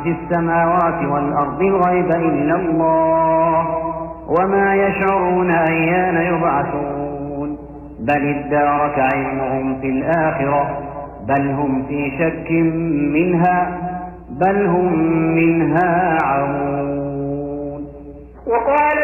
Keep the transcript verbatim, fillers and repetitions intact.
في السماوات والأرض الغيب إلا الله وما يشعرون أيان يبعثون بل ادارك علمهم في الآخرة بل هم في شك منها بل هم منها عمون. وقال